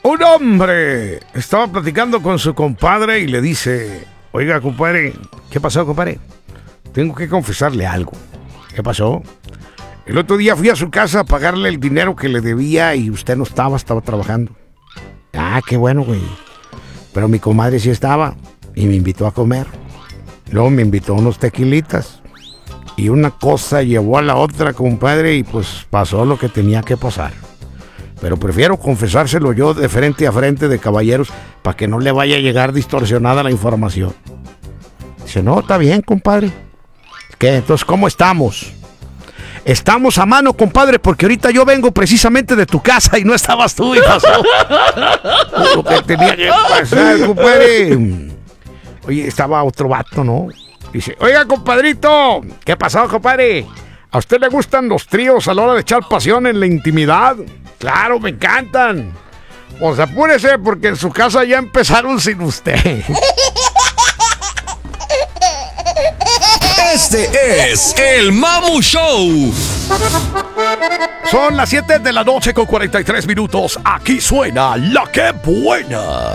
Un hombre estaba platicando con su compadre y le dice: oiga, compadre, ¿qué pasó, compadre? Tengo que confesarle algo. ¿Qué pasó? El otro día fui a su casa a pagarle el dinero que le debía y usted no estaba trabajando. Ah, qué bueno, güey. Pero mi comadre sí estaba y me invitó a comer. Luego me invitó a unos tequilitas. Y una cosa llevó a la otra, compadre, y pues pasó lo que tenía que pasar. Pero prefiero confesárselo yo de frente a frente de caballeros para que no le vaya a llegar distorsionada la información. Dice, no, está bien, compadre. ¿Qué? Entonces, ¿cómo estamos? Estamos a mano, compadre, porque ahorita yo vengo precisamente de tu casa y no estabas tú y pasó lo que tenía que pasar, compadre. Oye, estaba otro vato, ¿no? Dice, oiga, compadrito, ¿qué pasó, compadre? ¿A usted le gustan los tríos a la hora de echar pasión en la intimidad? Claro, me encantan. Pues apúrese porque en su casa ya empezaron sin usted. Este es el Mamu Show. Son las 7 de la noche con 43 minutos. Aquí suena La Que Buena.